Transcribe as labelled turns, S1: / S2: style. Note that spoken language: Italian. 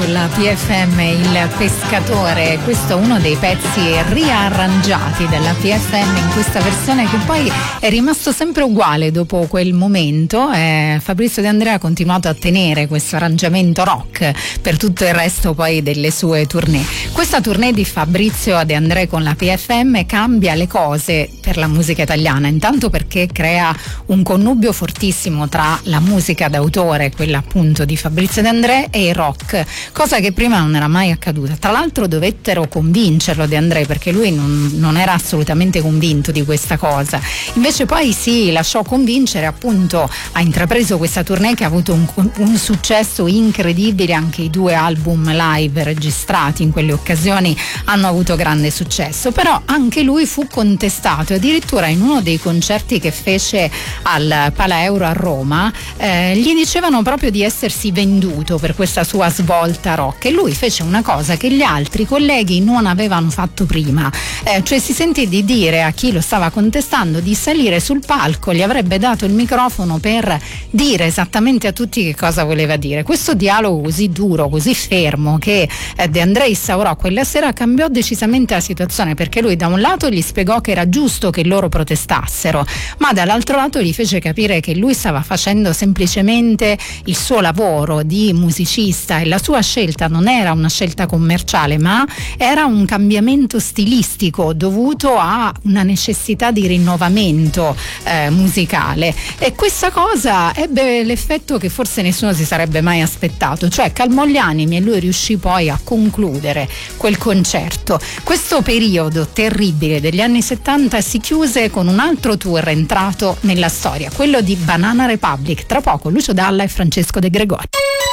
S1: La PFM, il pescatore, questo è uno dei pezzi riarrangiati della PFM in questa versione che poi è rimasto sempre uguale dopo quel momento. Fabrizio De André ha continuato a tenere questo arrangiamento rock per tutto il resto poi delle sue tournée. Questa tournée di Fabrizio De André con la PFM cambia le cose per la musica italiana, intanto perché crea un connubio fortissimo tra la musica d'autore, quella appunto di Fabrizio De André, e il rock, cosa che prima non era mai accaduta. Tra l'altro dovettero convincerlo De André, perché lui non era assolutamente convinto di questa cosa, invece poi si lasciò convincere, appunto ha intrapreso questa tournée che ha avuto un successo incredibile. Anche i 2 album live registrati in quelle occasioni hanno avuto grande successo, però anche lui fu contestato, addirittura in uno dei concerti che fece al Pala Euro a Roma gli dicevano proprio di essersi venduto per questa sua svolta rock, e lui fece una cosa che gli altri colleghi non avevano fatto prima, cioè si sentì di dire a chi lo stava contestando di salire sul palco, gli avrebbe dato il microfono per dire esattamente a tutti che cosa voleva dire. Questo dialogo così duro, così fermo, che De André instaurò quella sera, cambiò decisamente la situazione, perché lui da un lato gli spiegò che era giusto che loro protestassero, ma dall'altro lato gli fece capire che lui stava facendo semplicemente il suo lavoro di musicista e la sua scelta non era una scelta commerciale, ma era un cambiamento stilistico dovuto a una necessità di rinnovamento musicale, e questa cosa ebbe l'effetto che forse nessuno si sarebbe mai aspettato, cioè calmò gli animi, e lui riuscì poi a concludere quel concerto. Questo periodo terribile degli anni 70 si chiuse con un altro tour entrato nella storia, quello di Banana Republic. Tra poco Lucio Dalla e Francesco De Gregori.